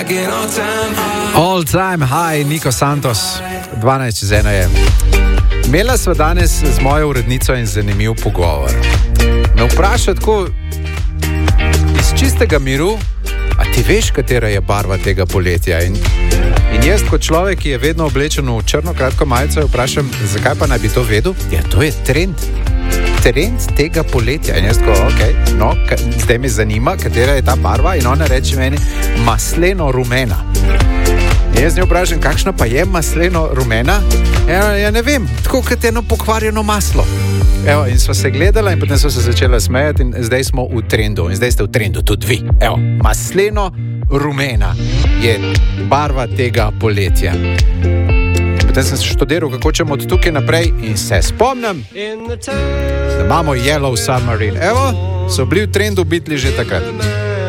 All time high, Niko Santos, 12:01 je. Imela sva danes z mojo urednico in zanimiv pogovor. Me vpraša tako iz čistega miru, a ti veš, katera je barva tega poletja? In jaz kot človek, ki je vedno oblečen v črno kratko majico, vprašam, zakaj pa naj bi to vedel? Ja, to je trend tega poletja. In jaz tako, zdaj me zanima, katera je ta barva, in ona reče meni masleno rumena. In jaz njo vprašam, kakšna pa je masleno rumena? Ja, ne vem, tako kot eno pokvarjeno maslo. Evo, in sva se gledala in potem sva se začela smejati in zdaj smo v trendu. In zdaj ste v trendu tudi vi. Evo, masleno rumena je barva tega poletja. Potem sem študiral, kako ćemo od tukaj naprej in se spomnim, da imamo Yellow Submarine. Evo, so bili v trendu Beatli že takrat.